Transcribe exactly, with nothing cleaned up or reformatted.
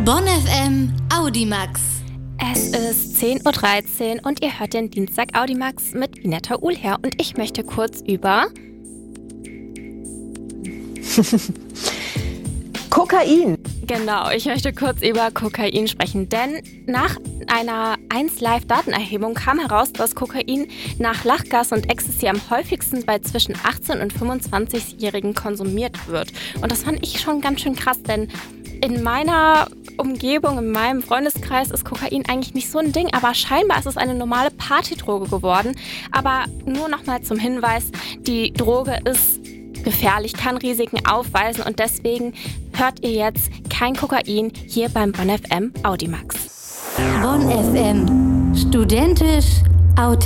Bonn F M Audimax. Es ist zehn Uhr dreizehn und ihr hört den Dienstag Audimax mit Vinetta Uhlher und ich möchte kurz über Kokain. Genau, ich möchte kurz über Kokain sprechen, denn nach einer eins Live-Datenerhebung kam heraus, dass Kokain nach Lachgas und Ecstasy am häufigsten bei zwischen achtzehn- und fünfundzwanzigjährigen konsumiert wird. Und das fand ich schon ganz schön krass, denn in meiner Umgebung, in meinem Freundeskreis ist Kokain eigentlich nicht so ein Ding, aber scheinbar ist es eine normale Partydroge geworden. Aber nur nochmal zum Hinweis, die Droge ist gefährlich, kann Risiken aufweisen und deswegen hört ihr jetzt kein Kokain hier beim Bonn F M Audimax. Bonn F M. Studentisch, authentisch.